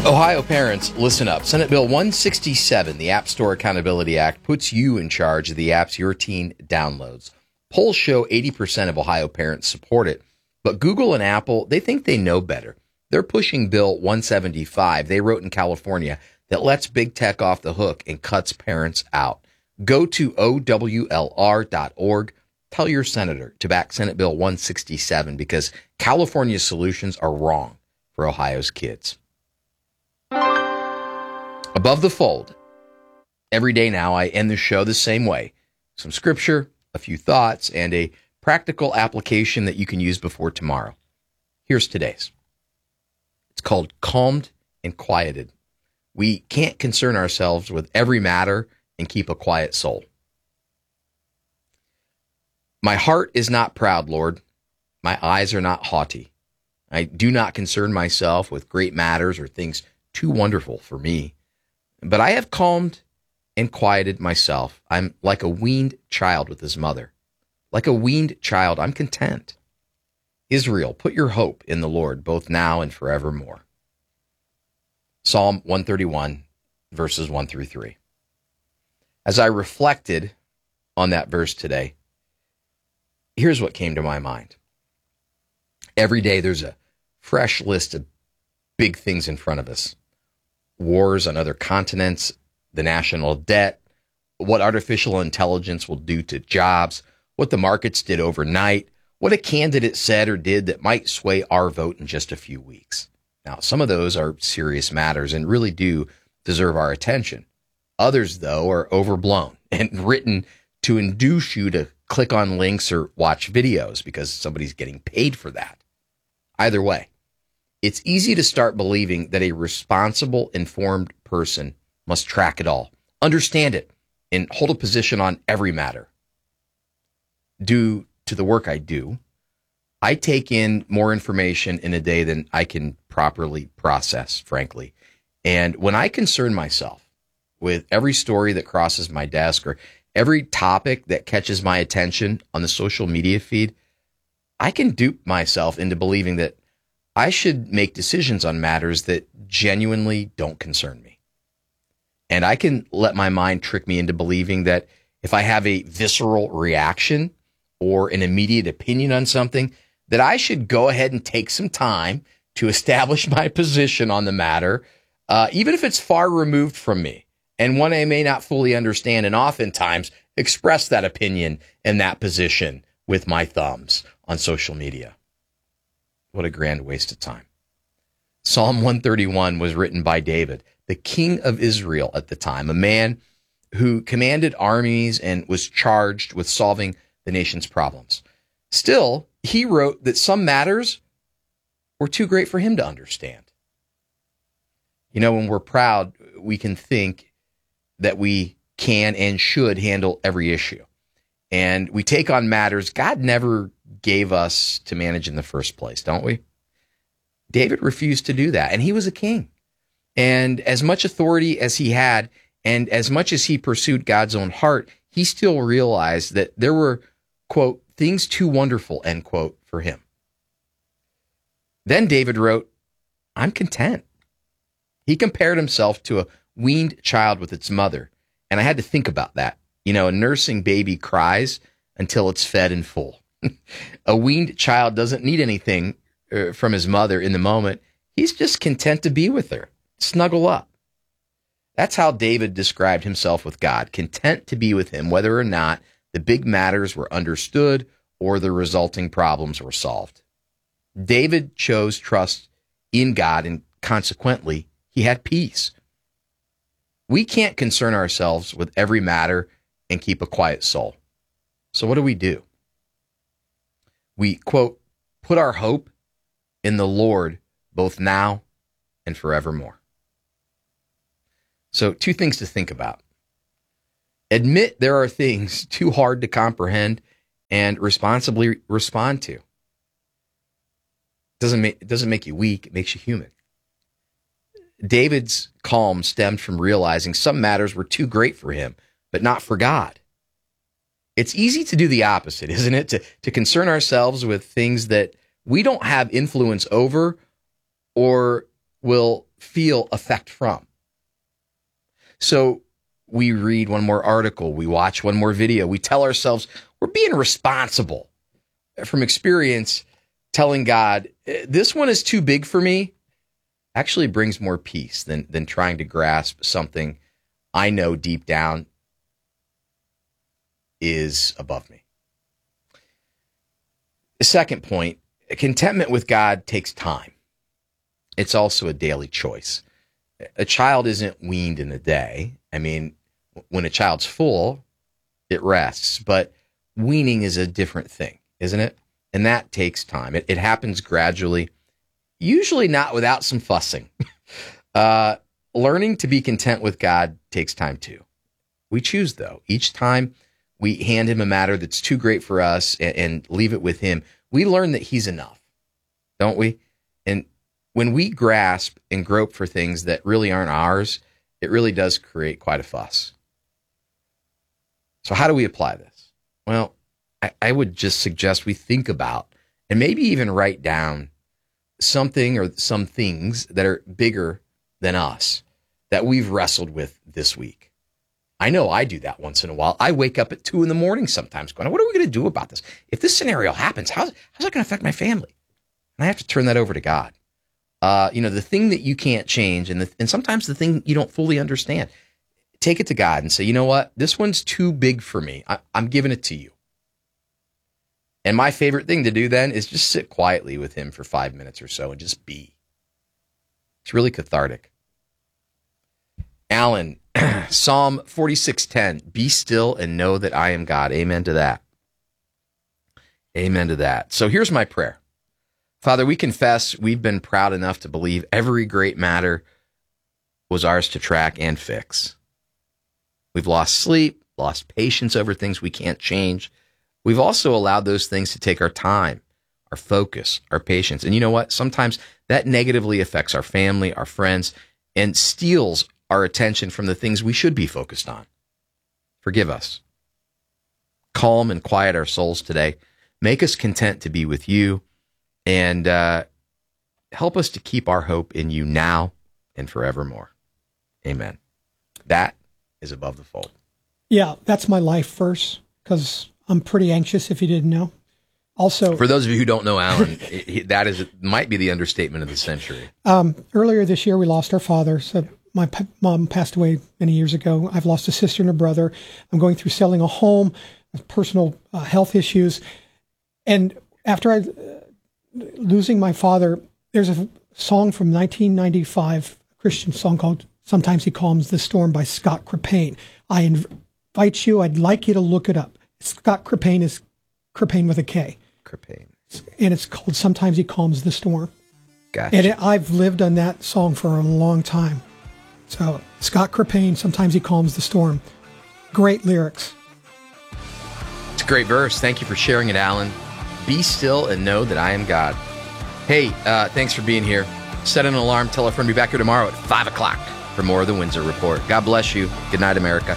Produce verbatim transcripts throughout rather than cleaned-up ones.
Ohio parents, listen up. Senate Bill one sixty-seven, the App Store Accountability Act, puts you in charge of the apps your teen downloads. Polls show eighty percent of Ohio parents support it, but Google and Apple, they think they know better. They're pushing Bill one seventy-five, they wrote in California, that lets big tech off the hook and cuts parents out. Go to O W L R dot org. Tell your senator to back Senate Bill one sixty-seven because California's solutions are wrong for Ohio's kids. Above the fold. Every day now I end the show the same way. Some scripture, a few thoughts, and a practical application that you can use before tomorrow. Here's today's. It's called Calmed and Quieted. We can't concern ourselves with every matter and keep a quiet soul. My heart is not proud, Lord. My eyes are not haughty. I do not concern myself with great matters or things too wonderful for me. But I have calmed and quieted myself. I'm like a weaned child with his mother. Like a weaned child, I'm content. Israel, put your hope in the Lord, both now and forevermore. Psalm one thirty-one, verses one through three. As I reflected on that verse today, here's what came to my mind. Every day there's a fresh list of big things in front of us. Wars on other continents, the national debt, what artificial intelligence will do to jobs, what the markets did overnight, what a candidate said or did that might sway our vote in just a few weeks. Now, some of those are serious matters and really do deserve our attention. Others, though, are overblown and written to induce you to click on links or watch videos because somebody's getting paid for that. Either way, it's easy to start believing that a responsible, informed person must track it all, understand it, and hold a position on every matter. Due to the work I do, I take in more information in a day than I can properly process, frankly. And when I concern myself with every story that crosses my desk or every topic that catches my attention on the social media feed, I can dupe myself into believing that I should make decisions on matters that genuinely don't concern me. And I can let my mind trick me into believing that if I have a visceral reaction or an immediate opinion on something, that I should go ahead and take some time to establish my position on the matter, uh, even if it's far removed from me and one I may not fully understand, and oftentimes express that opinion and that position with my thumbs on social media. What a grand waste of time. Psalm one thirty-one was written by David, the king of Israel at the time, a man who commanded armies and was charged with solving the nation's problems. Still, he wrote that some matters were too great for him to understand. You know, when we're proud, we can think that we can and should handle every issue. And we take on matters God never gave us to manage in the first place, don't we? David refused to do that, and he was a king. And as much authority as he had, and as much as he pursued God's own heart, he still realized that there were, quote, things too wonderful, end quote, for him. Then David wrote, I'm content. He compared himself to a weaned child with its mother, and I had to think about that. You know, a nursing baby cries until it's fed and full. A weaned child doesn't need anything uh, from his mother in the moment. He's just content to be with her, snuggle up. That's how David described himself with God, content to be with him, whether or not the big matters were understood or the resulting problems were solved. David chose trust in God, and consequently, he had peace. We can't concern ourselves with every matter and keep a quiet soul. So what do we do? We, quote, put our hope in the Lord both now and forevermore. So two things to think about. Admit there are things too hard to comprehend and responsibly respond to. Doesn't make, it doesn't make you weak, it makes you human. David's calm stemmed from realizing some matters were too great for him, but not for God. It's easy to do the opposite, isn't it? To, to concern ourselves with things that we don't have influence over or will feel effect from. So we read one more article, we watch one more video, we tell ourselves we're being responsible. From experience, telling God, this one is too big for me, actually brings more peace than, than trying to grasp something I know deep down is above me. The second point, contentment with God takes time. It's also a daily choice. A child isn't weaned in a day. I mean, when a child's full, it rests, but weaning is a different thing, isn't it? And that takes time. It, it happens gradually, usually not without some fussing. uh, learning to be content with God takes time too. We choose, though. Each time we hand him a matter that's too great for us and, and leave it with him, we learn that he's enough, don't we? And when we grasp and grope for things that really aren't ours, it really does create quite a fuss. So how do we apply this? Well, I, I would just suggest we think about and maybe even write down something or some things that are bigger than us that we've wrestled with this week. I know I do that once in a while. I wake up at two in the morning sometimes going, what are we going to do about this? If this scenario happens, how's, how's that going to affect my family? And I have to turn that over to God. Uh, you know, the thing that you can't change and, the, and sometimes the thing you don't fully understand, take it to God and say, you know what? This one's too big for me. I, I'm giving it to you. And my favorite thing to do then is just sit quietly with him for five minutes or so and just be. It's really cathartic. Alan, Psalm forty-six ten, be still and know that I am God. Amen to that. Amen to that. So here's my prayer. Father, we confess we've been proud enough to believe every great matter was ours to track and fix. We've lost sleep, lost patience over things we can't change. We've also allowed those things to take our time, our focus, our patience. And you know what? Sometimes that negatively affects our family, our friends, and steals our attention from the things we should be focused on. Forgive us. Calm and quiet our souls today. Make us content to be with you, and uh, help us to keep our hope in you now and forevermore. Amen. That is Above the Fold. Yeah, that's my life verse, because I'm pretty anxious, if you didn't know. Also, for those of you who don't know Alan, it, that is might be the understatement of the century. Um, earlier this year, we lost our father. So my p- mom passed away many years ago. I've lost a sister and a brother. I'm going through selling a home, personal uh, health issues. And after I, uh, losing my father, there's a song from nineteen ninety-five, a Christian song called Sometimes He Calms the Storm by Scott Crepane. I invite you, I'd like you to look it up. Scott Crepane is Crepane with a K. Crepane. And it's called Sometimes He Calms the Storm. Gotcha. And it, I've lived on that song for a long time. So Scott Crepane, Sometimes He Calms the Storm. Great lyrics. It's a great verse. Thank you for sharing it, Alan. Be still and know that I am God. Hey, uh, thanks for being here. Set an alarm. Tell a friend to be back here tomorrow at five o'clock for more of the Windsor Report. God bless you. Good night, America.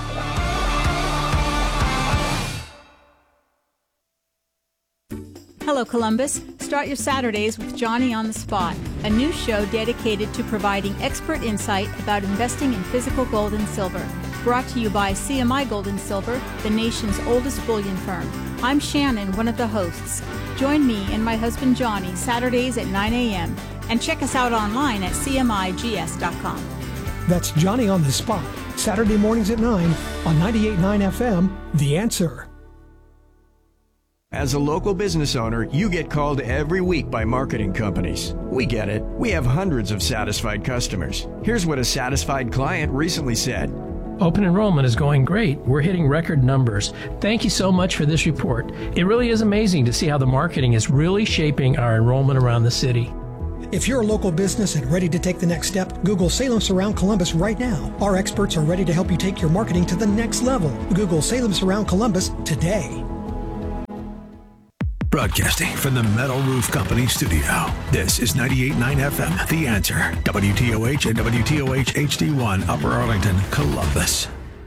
Hello, Columbus. Start your Saturdays with Johnny on the Spot, a new show dedicated to providing expert insight about investing in physical gold and silver. Brought to you by C M I Gold and Silver, the nation's oldest bullion firm. I'm Shannon, one of the hosts. Join me and my husband Johnny Saturdays at nine a.m. and check us out online at c m i g s dot com. That's Johnny on the Spot, Saturday mornings at nine on ninety-eight point nine F M, The Answer. As a local business owner, you get called every week by marketing companies. We get it. We have hundreds of satisfied customers. Here's what a satisfied client recently said. Open enrollment is going great. We're hitting record numbers. Thank you so much for this report. It really is amazing to see how the marketing is really shaping our enrollment around the city. If you're a local business and ready to take the next step, Google Salem Surround Columbus right now. Our experts are ready to help you take your marketing to the next level. Google Salem Surround Columbus today. Broadcasting from the Metal Roof Company studio. This is ninety-eight point nine F M, The Answer. W T O H and W T O H H D one, Upper Arlington, Columbus.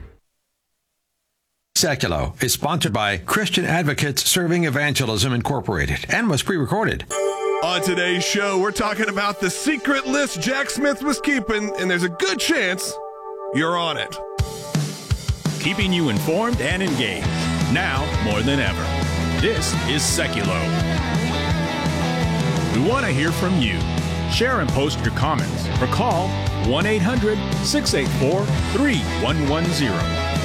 Seculo is sponsored by Christian Advocates Serving Evangelism Incorporated and was pre-recorded. On today's show, we're talking about the secret list Jack Smith was keeping, and there's a good chance you're on it. Keeping you informed and engaged, now more than ever. This is Seculo. We want to hear from you. Share and post your comments or call one eight hundred, six eight four, three one one zero.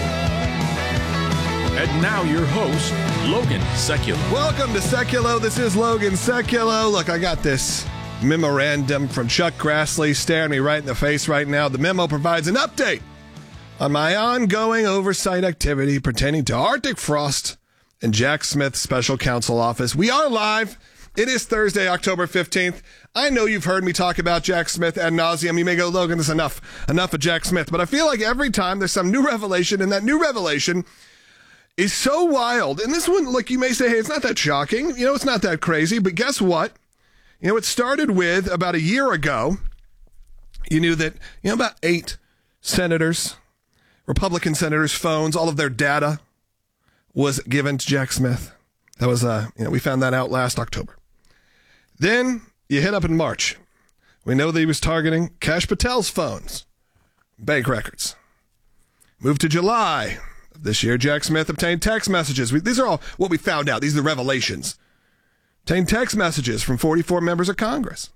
And now your host, Logan Seculo. Welcome to Seculo. This is Logan Seculo. Look, I got this memorandum from Chuck Grassley staring me right in the face right now. The memo provides an update on my ongoing oversight activity pertaining to Arctic Frost and Jack Smith's special counsel office. We are live. It is Thursday, October fifteenth. I know you've heard me talk about Jack Smith ad nauseum. You may go, Logan, this is enough. Enough of Jack Smith. But I feel like every time there's some new revelation, and that new revelation is so wild. And this one, like, you may say, hey, it's not that shocking. You know, it's not that crazy. But guess what? You know, it started with about a year ago. You knew that, you know, about eight senators, Republican senators' phones, all of their data was given to Jack Smith. That was, uh, you know, we found that out last October. Then you hit up in March. We know that he was targeting Kash Patel's phones, bank records. Moved to July. This year, Jack Smith obtained text messages. We, these are all what we found out. These are the revelations. Obtained text messages from forty-four members of Congress.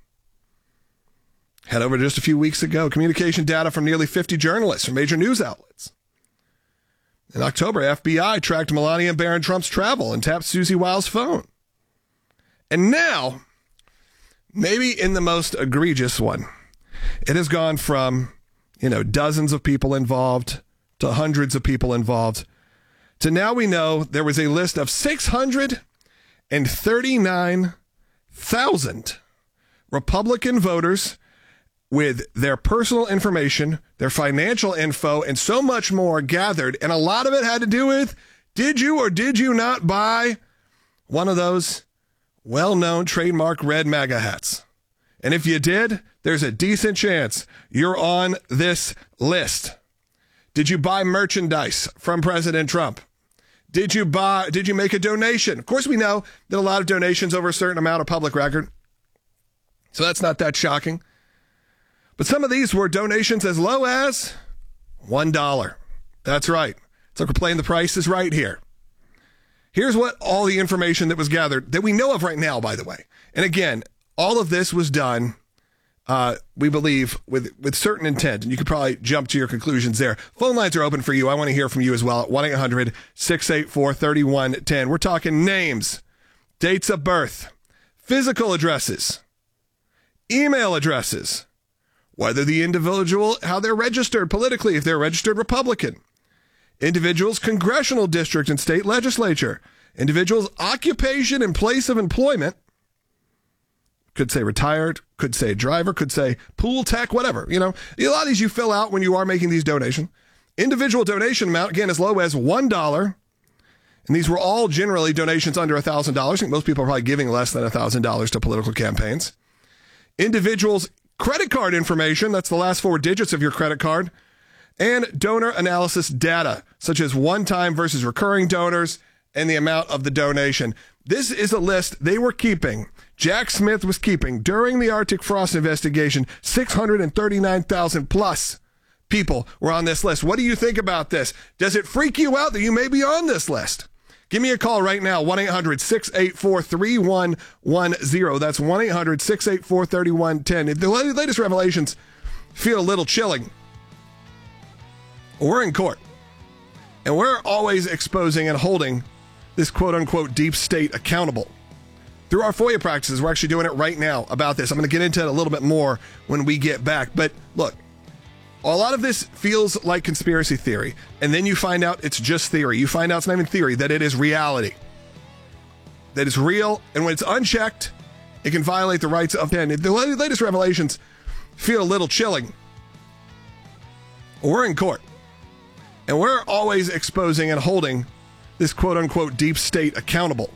Head over just a few weeks ago. Communication data from nearly fifty journalists from major news outlets. In October, F B I tracked Melania and Barron Trump's travel and tapped Susie Wiles' phone. And now, maybe in the most egregious one, it has gone from, you know, dozens of people involved to hundreds of people involved, to now we know there was a list of six hundred thirty-nine thousand Republican voters with their personal information, their financial info, and so much more gathered. And a lot of it had to do with, did you or did you not buy one of those well-known trademark red MAGA hats? And if you did, there's a decent chance you're on this list. Did you buy merchandise from President Trump? Did you buy, did you make a donation? Of course, we know that a lot of donations over a certain amount of public record. So that's not that shocking. But some of these were donations as low as one dollar. That's right. It's like we're playing The Price is Right here. Here's what all the information that was gathered that we know of right now, by the way. And again, all of this was done Uh, we believe with, with certain intent, and you could probably jump to your conclusions there. Phone lines are open for you. I want to hear from you as well at one eight hundred, six eight four, three one one zero. We're talking names, dates of birth, physical addresses, email addresses, whether the individual, how they're registered politically, if they're a registered Republican, individuals' congressional district and state legislature, individuals' occupation and place of employment, could say retired, could say driver, could say pool tech, whatever. You know, a lot of these you fill out when you are making these donations. Individual donation amount, again, as low as one dollar. And these were all generally donations under one thousand dollars. I think most people are probably giving less than one thousand dollars to political campaigns. Individuals' credit card information, that's the last four digits of your credit card. And donor analysis data, such as one-time versus recurring donors and the amount of the donation. This is a list they were keeping. Jack Smith was keeping during the Arctic Frost investigation. six hundred thirty-nine thousand plus people were on this list. What do you think about this? Does it freak you out that you may be on this list? Give me a call right now, one eight hundred, six eight four, three one one zero. That's one eight hundred, six eight four, three one one zero. If the latest revelations feel a little chilling, we're in court. And we're always exposing and holding this quote-unquote deep state accountable. Through our FOIA practices, we're actually doing it right now about this. I'm going to get into it a little bit more when we get back. But look, a lot of this feels like conspiracy theory. And then you find out it's just theory. You find out it's not even theory, that it is reality. That it's real. And when it's unchecked, it can violate the rights of men. The latest revelations feel a little chilling. We're in court. And we're always exposing and holding this quote-unquote deep state accountable.